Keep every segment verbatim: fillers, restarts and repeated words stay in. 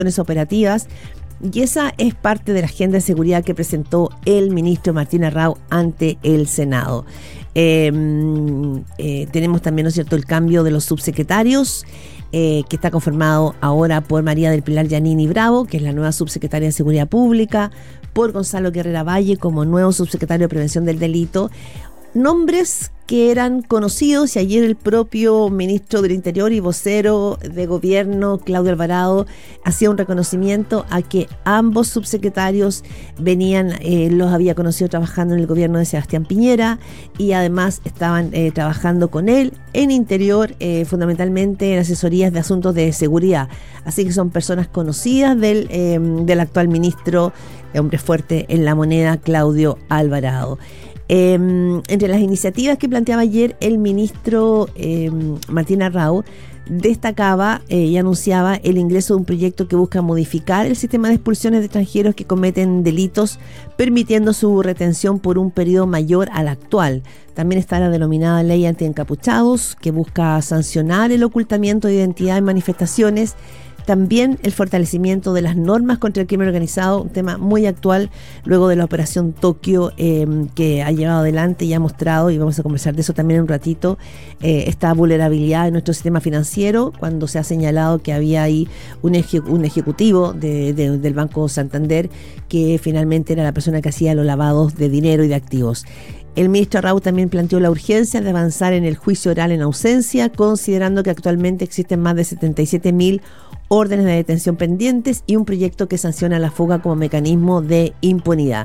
operativas, y esa es parte de la agenda de seguridad que presentó el ministro Martín Arrau ante el Senado. Eh, eh, tenemos también, ¿no es cierto?, el cambio de los subsecretarios, eh, que está conformado ahora por María del Pilar Giannini Bravo, que es la nueva subsecretaria de Seguridad Pública, por Gonzalo Guerrera Valle como nuevo subsecretario de Prevención del Delito. Nombres que eran conocidos, y ayer el propio ministro del Interior y vocero de gobierno, Claudio Alvarado, hacía un reconocimiento a que ambos subsecretarios venían, eh, los había conocido trabajando en el gobierno de Sebastián Piñera, y además estaban eh, trabajando con él en Interior, eh, fundamentalmente en asesorías de asuntos de seguridad. Así que son personas conocidas del, eh, del actual ministro, hombre fuerte en la moneda, Claudio Alvarado. Eh, entre las iniciativas que planteaba ayer el ministro eh, Martín Arrau, destacaba eh, y anunciaba el ingreso de un proyecto que busca modificar el sistema de expulsiones de extranjeros que cometen delitos, permitiendo su retención por un periodo mayor al actual. También está la denominada ley anti-encapuchados, que busca sancionar el ocultamiento de identidad en manifestaciones. También el fortalecimiento de las normas contra el crimen organizado, un tema muy actual luego de la operación Tokio, eh, que ha llevado adelante y ha mostrado, y vamos a conversar de eso también en un ratito, eh, esta vulnerabilidad en nuestro sistema financiero, cuando se ha señalado que había ahí un, eje, un ejecutivo de, de, del Banco Santander que finalmente era la persona que hacía los lavados de dinero y de activos. El ministro Arrau también planteó la urgencia de avanzar en el juicio oral en ausencia, considerando que actualmente existen más de setenta y siete mil órdenes de detención pendientes y un proyecto que sanciona la fuga como mecanismo de impunidad.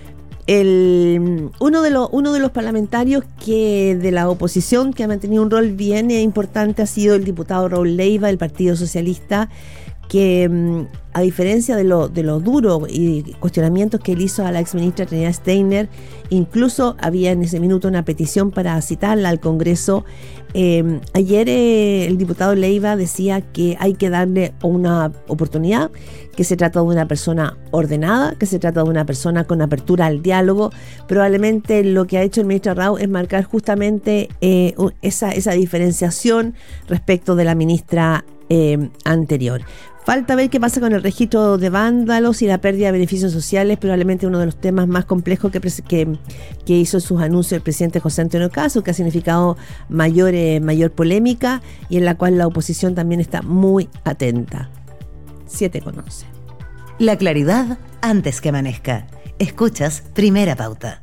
El, uno, de los, uno de los parlamentarios que de la oposición que ha mantenido un rol bien importante ha sido el diputado Raúl Leiva del Partido Socialista, que a diferencia de lo, de lo duro y cuestionamientos que él hizo a la exministra Trinidad Steiner, incluso había en ese minuto una petición para citarla al Congreso. Eh, ayer eh, el diputado Leiva decía que hay que darle una oportunidad, que se trata de una persona ordenada, que se trata de una persona con apertura al diálogo. Probablemente lo que ha hecho el ministro Arrau es marcar justamente eh, esa, esa diferenciación respecto de la ministra eh, anterior. Falta ver qué pasa con el registro de vándalos y la pérdida de beneficios sociales, probablemente uno de los temas más complejos que, que, que hizo en sus anuncios el presidente José Antonio Caz, que ha significado mayor, eh, mayor polémica y en la cual la oposición también está muy atenta. siete con once. La claridad antes que amanezca. Escuchas Primera Pauta.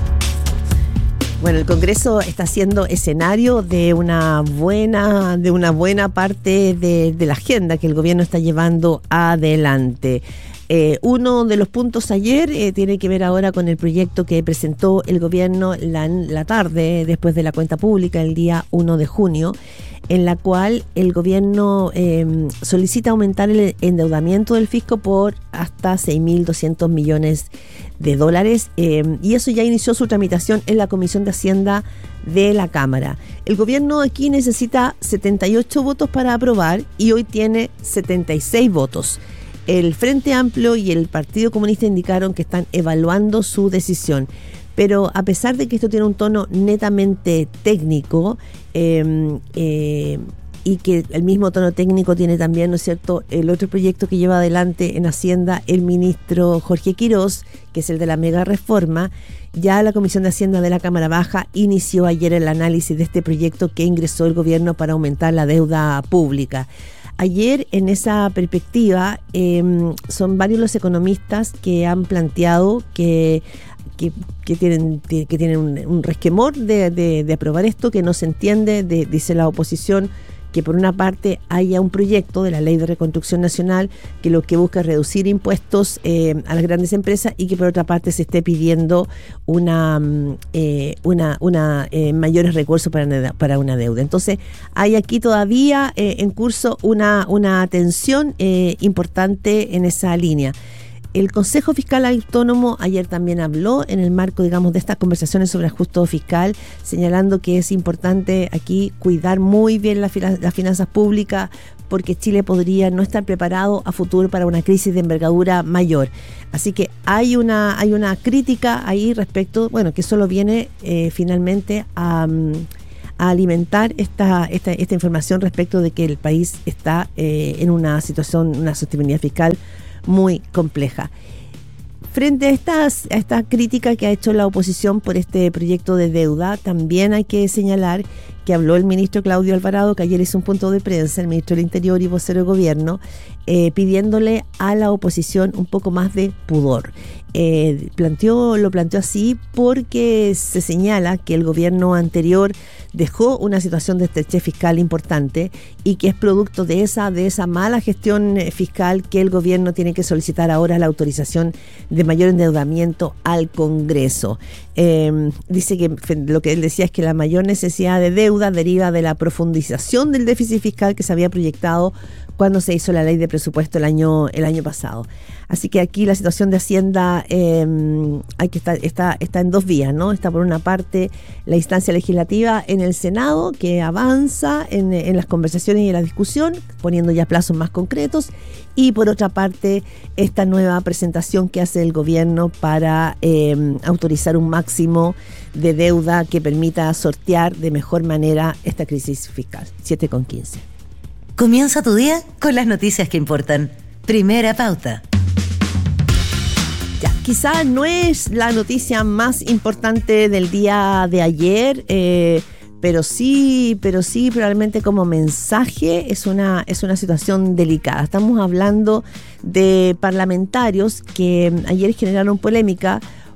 Bueno, el Congreso está siendo escenario de una buena, de una buena parte de, de la agenda que el gobierno está llevando adelante. Eh, uno de los puntos ayer eh, tiene que ver ahora con el proyecto que presentó el gobierno la, la tarde, después de la cuenta pública, el día uno de junio, en la cual el gobierno eh, solicita aumentar el endeudamiento del fisco por hasta seis mil doscientos millones de dólares, eh, y eso ya inició su tramitación en la Comisión de Hacienda de la Cámara. El gobierno aquí necesita setenta y ocho votos para aprobar y hoy tiene setenta y seis votos. El Frente Amplio y el Partido Comunista indicaron que están evaluando su decisión. Pero a pesar de que esto tiene un tono netamente técnico, eh, eh, y que el mismo tono técnico tiene también, ¿no es cierto?, el otro proyecto que lleva adelante en Hacienda el ministro Jorge Quirós, que es el de la mega reforma, ya la Comisión de Hacienda de la Cámara Baja inició ayer el análisis de este proyecto que ingresó el gobierno para aumentar la deuda pública. Ayer, en esa perspectiva, eh, son varios los economistas que han planteado que Que, que tienen, que tienen un, un resquemor de, de, de aprobar esto, que no se entiende, de, dice la oposición, que por una parte haya un proyecto de la Ley de Reconstrucción Nacional que lo que busca es reducir impuestos eh, a las grandes empresas, y que por otra parte se esté pidiendo una, eh, una, una eh, mayores recursos para una, para una deuda. Entonces hay aquí todavía eh, en curso una, una tensión eh, importante en esa línea. El Consejo Fiscal Autónomo ayer también habló en el marco, digamos, de estas conversaciones sobre ajuste fiscal, señalando que es importante aquí cuidar muy bien las las finanzas públicas, porque Chile podría no estar preparado a futuro para una crisis de envergadura mayor. Así que hay una hay una crítica ahí respecto, bueno, que solo viene eh, finalmente a, a alimentar esta, esta, esta información respecto de que el país está eh, en una situación, una sostenibilidad fiscal muy compleja. Frente a, estas, a esta crítica que ha hecho la oposición por este proyecto de deuda, también hay que señalar que habló el ministro Claudio Alvarado, que ayer hizo un punto de prensa, el ministro del Interior y vocero de Gobierno, eh, pidiéndole a la oposición un poco más de pudor. Eh, planteó, lo planteó así porque se señala que el gobierno anterior dejó una situación de estrechez fiscal importante y que es producto de esa, de esa mala gestión fiscal que el gobierno tiene que solicitar ahora la autorización de mayor endeudamiento al Congreso. Eh, dice que lo que él decía es que la mayor necesidad de deuda deriva de la profundización del déficit fiscal que se había proyectado cuando se hizo la ley de presupuesto el año, el año pasado. Así que aquí la situación de Hacienda eh, hay que estar, está, está en dos vías, ¿no? Está por una parte la instancia legislativa en el Senado, que avanza en, en las conversaciones y en la discusión, poniendo ya plazos más concretos, y por otra parte esta nueva presentación que hace el gobierno para eh, autorizar un máximo de deuda que permita sortear de mejor manera esta crisis fiscal. siete con quince. Comienza tu día con las noticias que importan. Primera pauta. Ya, quizá no es la noticia más importante del día de ayer, eh, pero sí, pero sí probablemente como mensaje es una, es una situación delicada. Estamos hablando de parlamentarios que ayer generaron polémica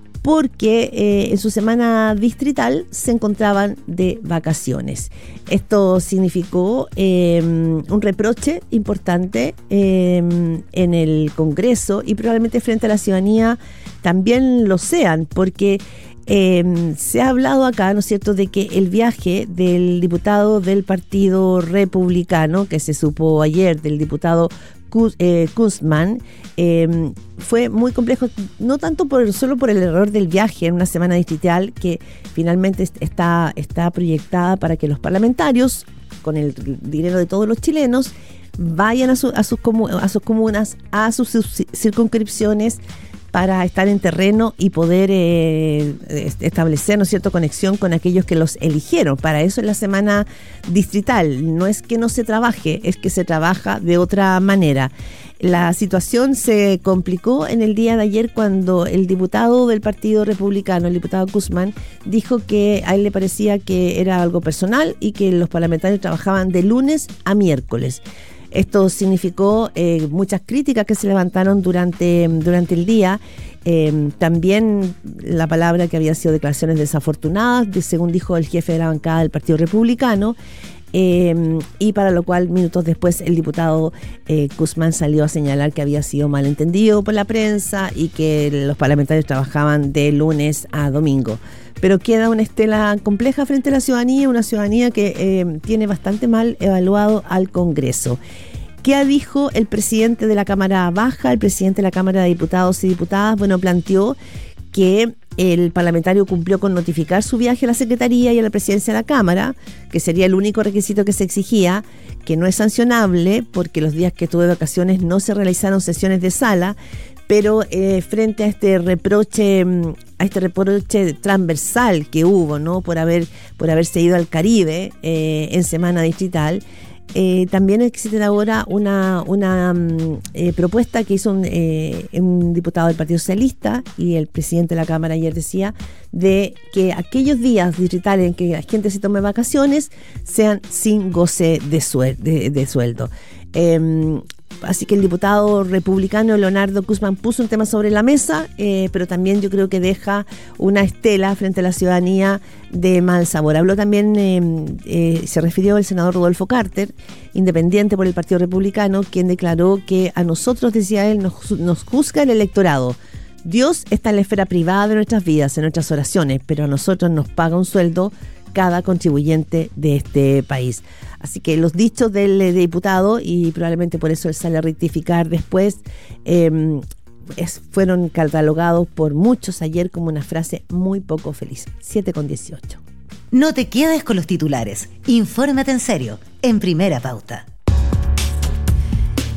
porque eh, en su semana distrital se encontraban de vacaciones. Esto significó eh, un reproche importante eh, en el Congreso y probablemente frente a la ciudadanía también lo sean, porque eh, se ha hablado acá, ¿no es cierto?, de que el viaje del diputado del Partido Republicano, que se supo ayer, del diputado Eh, Kunstmann, eh, fue muy complejo, no tanto por solo por el error del viaje en una semana distrital que finalmente está, está proyectada para que los parlamentarios, con el dinero de todos los chilenos, vayan a, su, a, sus, comu- a sus comunas, a sus circunscripciones, para estar en terreno y poder eh, establecer, ¿no es cierto?, conexión con aquellos que los eligieron. Para eso es la semana distrital. No es que no se trabaje, es que se trabaja de otra manera. La situación se complicó en el día de ayer cuando el diputado del Partido Republicano, el diputado Kunstmann, dijo que a él le parecía que era algo personal y que los parlamentarios trabajaban de lunes a miércoles. Esto significó eh, muchas críticas que se levantaron durante, durante el día. Eh, también la palabra que había sido declaraciones desafortunadas, de, según dijo el jefe de la bancada del Partido Republicano, eh, y para lo cual minutos después el diputado eh, Kunstmann salió a señalar que había sido malentendido por la prensa y que los parlamentarios trabajaban de lunes a domingo. Pero queda una estela compleja frente a la ciudadanía, una ciudadanía que eh, tiene bastante mal evaluado al Congreso. ¿Qué dijo el presidente de la Cámara Baja, el presidente de la Cámara de Diputados y Diputadas? Bueno, planteó que el parlamentario cumplió con notificar su viaje a la Secretaría y a la Presidencia de la Cámara, que sería el único requisito que se exigía, que no es sancionable porque los días que estuve de vacaciones no se realizaron sesiones de sala, pero eh, frente a este reproche a este reproche transversal que hubo, ¿no?, por haber por haberse ido al Caribe eh, en semana distrital, eh, también existe ahora una una eh, propuesta que hizo un, eh, un diputado del Partido Socialista y el presidente de la Cámara ayer decía de que aquellos días distritales en que la gente se tome vacaciones sean sin goce de, suel- de, de sueldo. Eh, Así que el diputado republicano Leonardo Kunstmann puso un tema sobre la mesa, eh, pero también yo creo que deja una estela frente a la ciudadanía de mal sabor. Habló también, eh, eh, se refirió al senador Rodolfo Carter, independiente por el Partido Republicano, quien declaró que a nosotros, decía él, nos, nos juzga el electorado. Dios está en la esfera privada de nuestras vidas, en nuestras oraciones, pero a nosotros nos paga un sueldo cada contribuyente de este país. Así que los dichos del eh, diputado, y probablemente por eso él sale a rectificar después, eh, es, fueron catalogados por muchos ayer como una frase muy poco feliz. siete con dieciocho. No te quedes con los titulares. Infórmate en serio, en Primera Pauta.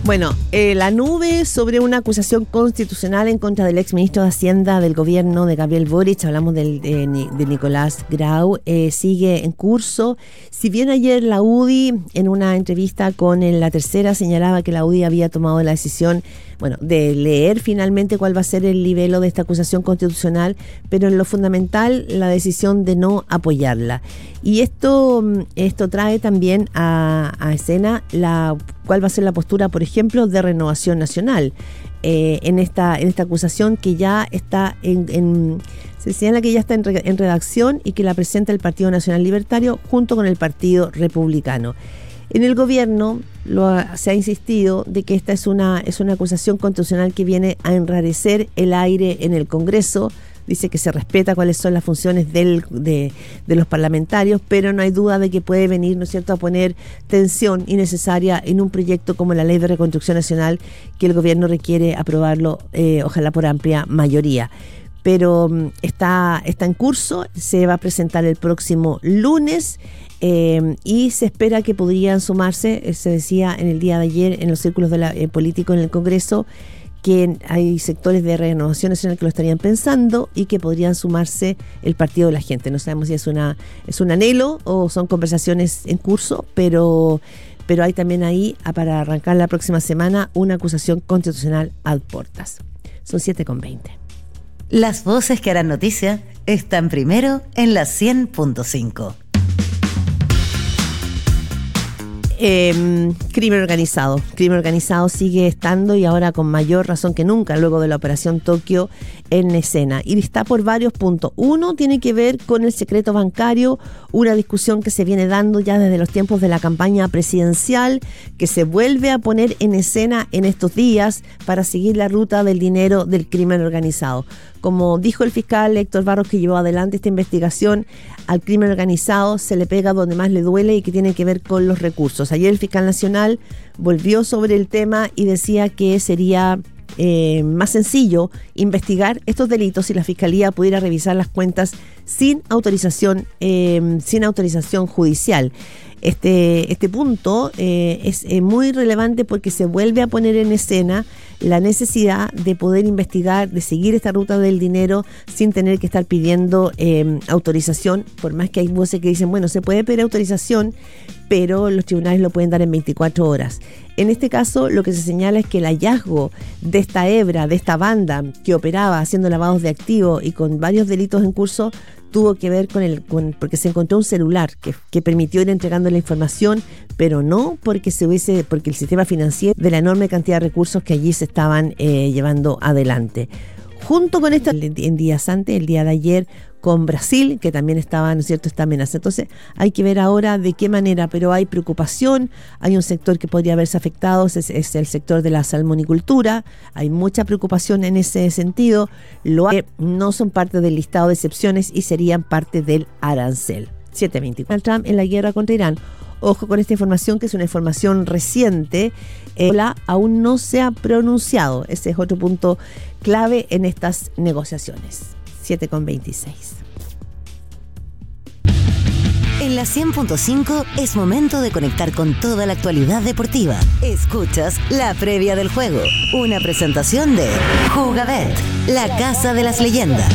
Bueno, eh, la nube sobre una acusación constitucional en contra del exministro de Hacienda del gobierno de Gabriel Boric, hablamos del, de, de Nicolás Grau, eh, sigue en curso. Si bien ayer la U D I, en una entrevista con el, La Tercera, señalaba que la U D I había tomado la decisión, bueno, de leer finalmente cuál va a ser el libelo de esta acusación constitucional, pero en lo fundamental, la decisión de no apoyarla. Y esto, esto trae también a, a escena la cuál va a ser la postura, por ejemplo, de Renovación Nacional eh, en esta en esta acusación que ya está en, en se señala que ya está en, re, en redacción y que la presenta el Partido Nacional Libertario junto con el Partido Republicano. En el gobierno lo ha, se ha insistido de que esta es una es una acusación constitucional que viene a enrarecer el aire en el Congreso. Dice que se respeta cuáles son las funciones del, de, de los parlamentarios, pero no hay duda de que puede venir, ¿no es cierto?, a poner tensión innecesaria en un proyecto como la Ley de Reconstrucción Nacional, que el gobierno requiere aprobarlo, eh, ojalá por amplia mayoría. Pero um, está, está en curso, se va a presentar el próximo lunes eh, y se espera que podrían sumarse, eh, se decía en el día de ayer en los círculos de la, eh, políticos en el Congreso, que hay sectores de Renovación Nacional que lo estarían pensando y que podrían sumarse el Partido de la Gente. No sabemos si es una es un anhelo o son conversaciones en curso, pero, pero hay también ahí, para arrancar la próxima semana, una acusación constitucional ad portas. Son siete con veinte. Las voces que harán noticia están primero en la cien punto cinco. Eh, crimen organizado. Crimen organizado sigue estando y ahora con mayor razón que nunca luego de la Operación Tokio en escena. Y está por varios puntos. Uno tiene que ver con el secreto bancario, una discusión que se viene dando ya desde los tiempos de la campaña presidencial, que se vuelve a poner en escena en estos días para seguir la ruta del dinero del crimen organizado. Como dijo el fiscal Héctor Barros, que llevó adelante esta investigación, al crimen organizado se le pega donde más le duele y que tiene que ver con los recursos. Ayer el fiscal nacional volvió sobre el tema y decía que sería eh, más sencillo investigar estos delitos si la fiscalía pudiera revisar las cuentas sin autorización, eh, sin autorización judicial. Este, este punto eh, es eh, muy relevante porque se vuelve a poner en escena la necesidad de poder investigar, de seguir esta ruta del dinero sin tener que estar pidiendo eh, autorización, por más que hay voces que dicen, bueno, se puede pedir autorización, pero los tribunales lo pueden dar en veinticuatro horas. En este caso, lo que se señala es que el hallazgo de esta hebra, de esta banda que operaba haciendo lavados de activos y con varios delitos en curso, tuvo que ver con el con, porque se encontró un celular que, que permitió ir entregando la información, pero no porque se hubiese porque el sistema financiero de la enorme cantidad de recursos que allí se estaban eh, llevando adelante. Junto con esto, en días antes, el día de ayer, con Brasil, que también estaba, ¿no es cierto?, esta amenaza. Entonces, hay que ver ahora de qué manera, pero hay preocupación, hay un sector que podría verse afectado, es, es el sector de la salmonicultura, hay mucha preocupación en ese sentido, lo hay, no son parte del listado de excepciones y serían parte del arancel. siete veinticuatro. Trump en la guerra contra Irán. Ojo con esta información, que es una información reciente, eh, la aún no se ha pronunciado. Ese es otro punto clave en estas negociaciones. siete con veintiséis. En la cien punto cinco es momento de conectar con toda la actualidad deportiva. Escuchas la previa del juego, una presentación de Jugabet, la casa de las leyendas.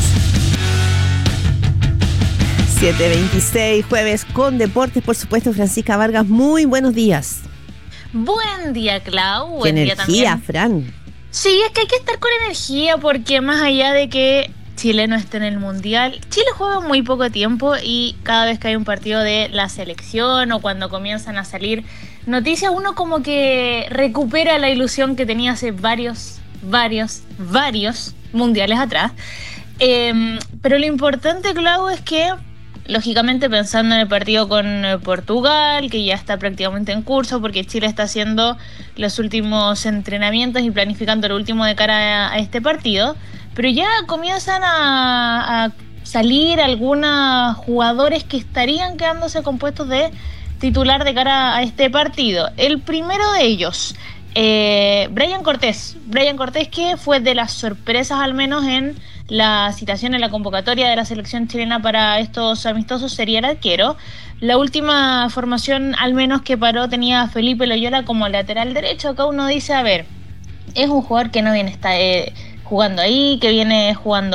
siete veintiséis, jueves con deportes, por supuesto. Francisca Vargas, muy buenos días. Buen día, Clau. Buen Qué día energía, también. Fran. Sí, es que hay que estar con energía porque más allá de que Chile no esté en el Mundial, Chile juega muy poco tiempo y cada vez que hay un partido de la selección o cuando comienzan a salir noticias, uno como que recupera la ilusión que tenía hace varios, varios, varios mundiales atrás. Eh, pero lo importante, Clau, es que lógicamente pensando en el partido con Portugal, que ya está prácticamente en curso porque Chile está haciendo los últimos entrenamientos y planificando lo último de cara a este partido, pero ya comienzan a, a salir algunos jugadores que estarían quedándose con puestos de titular de cara a este partido. El primero de ellos, eh, Brian Cortés. Brian Cortés, que fue de las sorpresas al menos en la citación en la convocatoria de la selección chilena para estos amistosos sería el arquero. La última formación, al menos que paró, tenía a Felipe Loyola como lateral derecho. Acá uno dice, a ver, es un jugador que no viene está, eh, jugando ahí, que viene jugando